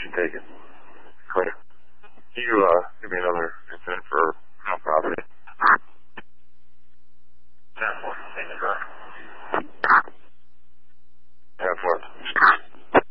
should take it. Later. You give me another